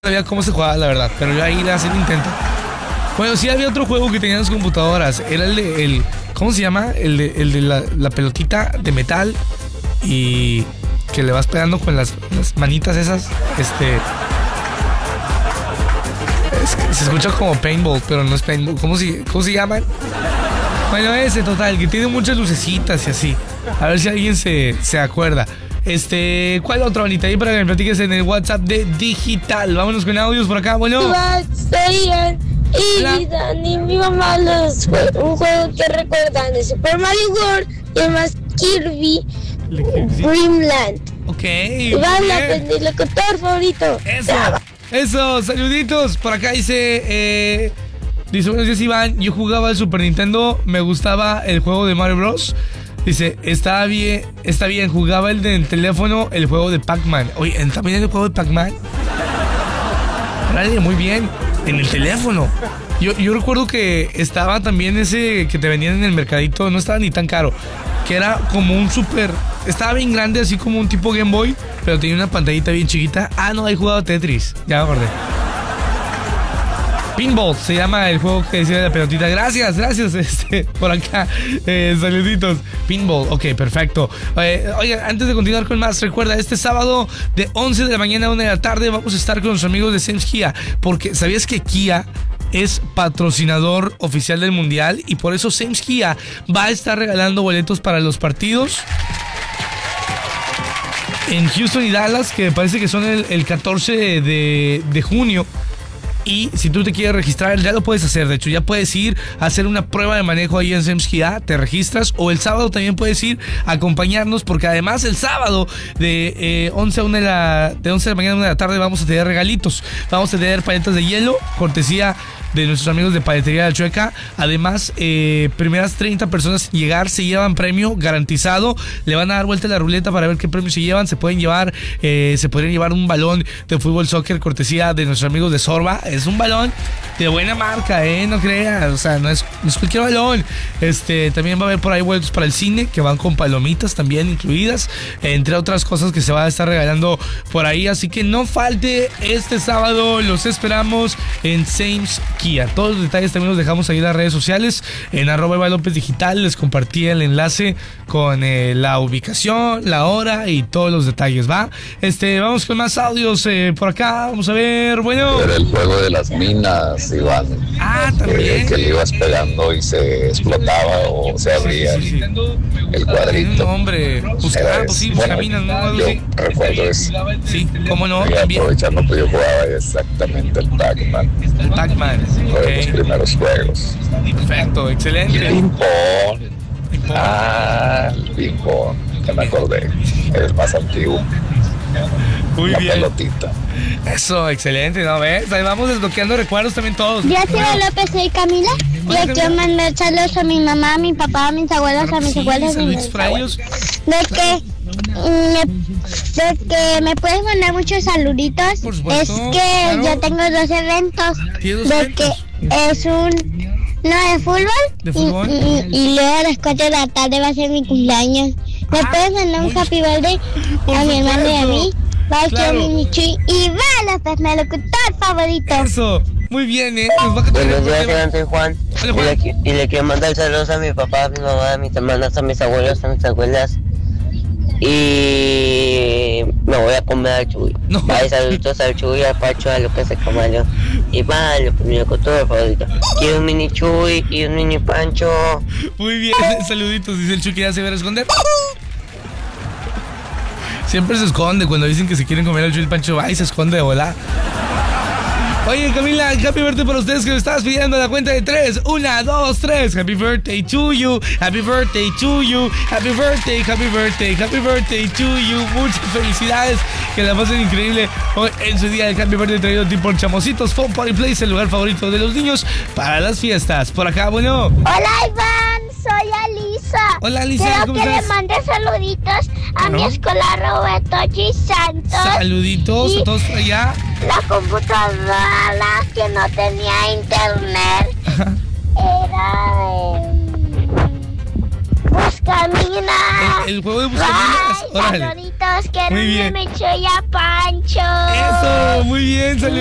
sabía cómo se jugaba, la verdad, pero yo ahí le hacía el intento. Bueno, sí había otro juego que tenían las computadoras. Era ¿cómo se llama? El de la pelotita de metal y que le vas pegando con las manitas esas. Es que se escucha como paintball, pero no es paintball. ¿Cómo se llaman? Bueno, ese total, que tiene muchas lucecitas y así. A ver si alguien se acuerda. ¿Cuál otro, bonita? Ahí para que me platiques en el WhatsApp de Digital. Vámonos con audios por acá, bueno. Y Dani, mi mamá un juego que recuerdan de Super Mario World y además Kirby Dreamland. Ok. Iván López, mi locutor favorito. Eso, saluditos. Por acá dice, buenos días, Iván. Yo jugaba al Super Nintendo, me gustaba el juego de Mario Bros. Dice, está bien, jugaba el del teléfono, el juego de Pac-Man. Oye, ¿también el juego de Pac-Man? Vale, muy bien. En el teléfono. Yo recuerdo que estaba también ese que te vendían en el mercadito, no estaba ni tan caro, que era como un super, estaba bien grande, así como un tipo Game Boy, pero tenía una pantallita bien chiquita. Ah, no, ahí jugaba Tetris, ya me acordé. Pinball se llama el juego que decía de la pelotita. Gracias, por acá, saluditos. Pinball, ok, perfecto. Oigan, antes de continuar con más, recuerda, este sábado de 11 de la mañana a 1 de la tarde vamos a estar con los amigos de Sames Kia, porque ¿sabías que Kia es patrocinador oficial del Mundial? Y por eso Sames Kia va a estar regalando boletos para los partidos en Houston y Dallas, que me parece que son el 14 de junio. Y si tú te quieres registrar, ya lo puedes hacer. De hecho, ya puedes ir a hacer una prueba de manejo ahí en Sames Kia. Te registras. O el sábado también puedes ir a acompañarnos, porque además el sábado de 11 de la mañana a 1 de la tarde vamos a tener regalitos. Vamos a tener paletas de hielo, cortesía de nuestros amigos de Paletería La Chueca. Además, primeras 30 personas en llegar se llevan premio garantizado. Le van a dar vuelta a la ruleta para ver qué premio se llevan. Se podrían llevar un balón de fútbol soccer, cortesía de nuestros amigos de Sorba. Es un balón de buena marca, no creas. O sea, no es cualquier balón. También va a haber por ahí boletos para el cine, que van con palomitas también incluidas, entre otras cosas que se va a estar regalando por ahí. Así que no falte este sábado. Los esperamos en Sames Kia. Todos los detalles también los dejamos ahí en las redes sociales, en @EvalLópezDigital. Les compartí el enlace con la ubicación, la hora y todos los detalles, ¿va? Vamos con más audios por acá. Vamos a ver, bueno. Era el juego de las minas, Iván. También. Que le ibas pegando y se explotaba o se abría el cuadrito. Hombre, busca minas, ¿no? Yo recuerdo eso. Sí, cómo no, y también. aprovechando que yo jugaba exactamente el Pac-Man. El Pac-Man. Fue de los primeros juegos. Perfecto, excelente. Ping-pong. El ping-pong. Ya me acordé. El más antiguo. Muy la bien. Pelotita. Eso, excelente, ¿no ves? Ahí vamos desbloqueando recuerdos también todos. Yo soy López, soy Camila. Y le quiero mandar saludos a mi mamá, a mi papá, a mis abuelos, a mis abuelos. Saludos para ellos. De que me puedes mandar muchos saluditos. Por supuesto, es que claro. yo tengo 2 eventos. ¿Tienes 2 de eventos? Que es de fútbol. ¿De fútbol? Y luego a las 4 de la tarde va a ser mi cumpleaños. ¿Me puedes mandar un happy birthday a mi hermano y a mí? Bye, Claro. Y va, López, mi locutor favorito. Eso, muy bien, Buenos días, soy Juan. Hola, Juan. Y le quiero mandar saludos a mi papá, a mi mamá, a mis hermanas, a mis abuelos, a mis abuelas. Y me voy a comer al Chuy. No. Bye, saludos al Chuy, al Pacho, a López de Camallo. Y va, mi locutor favorito. Quiero un mini Chuy y un mini Pancho. Muy bien, saluditos, dice el Chuy que ya se va a esconder. Siempre se esconde cuando dicen que se quieren comer al Chuy, el Pancho va y se esconde de volar. Oye, Camila, happy birthday para ustedes que lo estabas pidiendo a la cuenta de 3. 1, 2, 3. Happy birthday to you. Happy birthday to you. Happy birthday, happy birthday, happy birthday to you. Muchas felicidades. Que la pasen increíble hoy en su día del happy birthday traído a ti por Chamositos Fun Party Place, el lugar favorito de los niños para las fiestas. Por acá, bueno. Hola, Iván, soy Alisa. Hola, Alisa, Quiero ¿cómo que estás? le mande saluditos a Bueno. mi escuela Roberto G. Santos. Saluditos a todos por allá. La computadora que no tenía internet Ajá. era Buscaminas. El juego de Buscaminas. Bye, Órale. saluditos, quiero Muy bien. un Mecho y a Pancho. Eso, muy bien, saludos.